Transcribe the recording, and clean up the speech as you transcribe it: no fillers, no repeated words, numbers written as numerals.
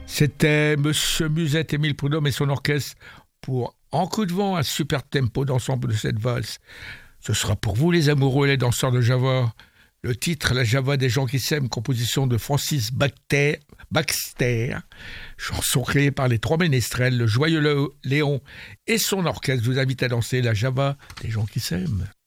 C'était Monsieur Musette, Émile Prudhomme et son orchestre pour En coup de vent, un super tempo d'ensemble de cette valse. Ce sera pour vous les amoureux et les danseurs de Java. Le titre, La Java des gens qui s'aiment, composition de Francis Baxter, chanson créée par les trois ménestrels, le joyeux Léon et son orchestre vous invite à danser La Java des gens qui s'aiment.